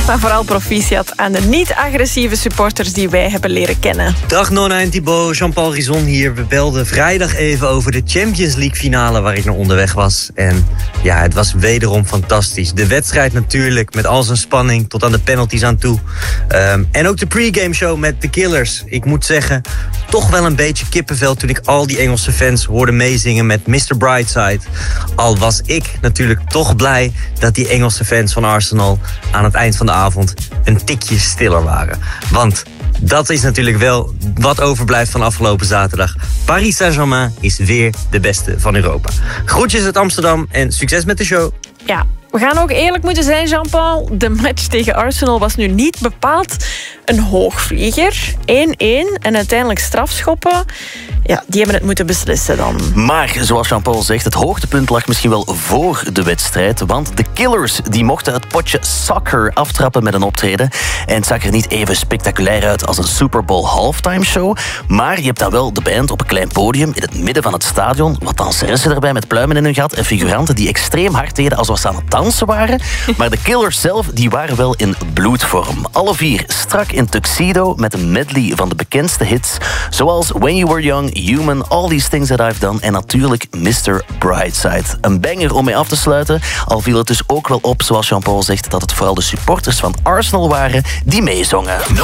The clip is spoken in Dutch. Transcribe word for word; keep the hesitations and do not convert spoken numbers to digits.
Maar vooral proficiat aan de niet-agressieve supporters die wij hebben leren kennen. Dag Nonna en Thibaut, Jean-Paul Rizon hier. We belden vrijdag even over de Champions League finale waar ik naar onderweg was. En ja, het was wederom fantastisch. De wedstrijd natuurlijk, met al zijn spanning tot aan de penalties aan toe. Um, en ook de pregame show met The Killers. Ik moet zeggen, toch wel een beetje kippenvel toen ik al die Engelse fans hoorde meezingen met mister Brightside. Al was ik natuurlijk toch blij dat die Engelse fans van Arsenal aan het eind van de avond een tikje stiller waren. Want dat is natuurlijk wel wat overblijft van afgelopen zaterdag. Paris Saint-Germain is weer de beste van Europa. Groetjes uit Amsterdam en succes met de show. Ja, we gaan ook eerlijk moeten zijn, Jean-Paul. De match tegen Arsenal was nu niet bepaald een hoogvlieger. één-één en uiteindelijk strafschoppen. Ja, die hebben het moeten beslissen dan. Maar, zoals Jean-Paul zegt, het hoogtepunt lag misschien wel voor de wedstrijd. Want de Killers die mochten het potje soccer aftrappen met een optreden. En het zag er niet even spectaculair uit als een Super Bowl halftime show. Maar je hebt dan wel de band op een klein podium in het midden van het stadion. Wat danseressen erbij met pluimen in hun gat. En figuranten die extreem hard deden alsof ze aan het dansen waren. Maar de Killers zelf, die waren wel in bloedvorm. Alle vier strak in tuxedo met een medley van de bekendste hits. Zoals When You Were Young, Human, All These Things That I've Done en natuurlijk mister Brightside. Een banger om mee af te sluiten. Al viel het dus ook wel op, zoals Jean-Paul zegt, dat het vooral de supporters van Arsenal waren die meezongen.